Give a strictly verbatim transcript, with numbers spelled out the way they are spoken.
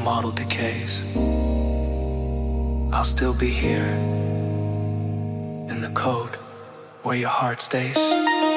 model decays, I'll still be here in the code where your heart stays.